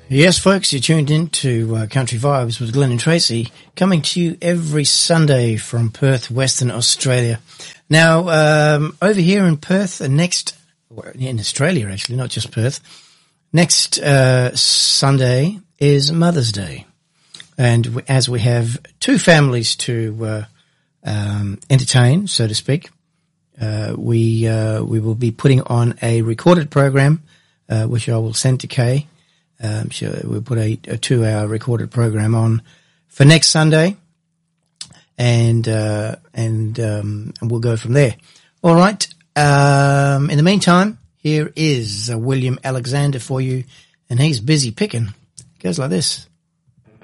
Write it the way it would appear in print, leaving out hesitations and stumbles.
Yes, folks, you're tuned in to Country Vibes with Glenn and Tracy, coming to you every Sunday from Perth, Western Australia. Now, over here in Perth, in Australia actually, not just Perth, next Sunday is Mother's Day. And as we have two families to entertain, so to speak, we will be putting on a recorded program, which I will send to Kay. So we'll put a 2-hour recorded program on for next Sunday, and we'll go from there. All right. In the meantime, here is William Alexander for you, and he's busy picking. It goes like this.